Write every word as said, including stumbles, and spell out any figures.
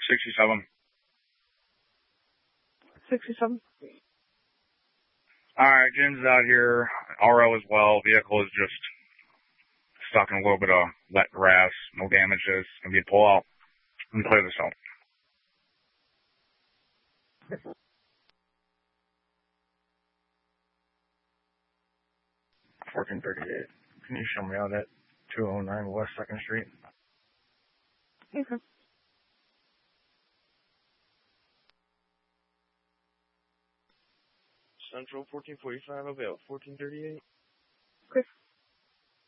sixty-seven. sixty-seven. Alright, Jim's out here. R O as well. Vehicle is just stuck in a little bit of wet grass. No damages. Gonna be a pull out and clear this out. fourteen thirty-eight. Can you show me out at two oh nine West second Street? Okay. Central fourteen forty-five, available fourteen thirty-eight. Okay.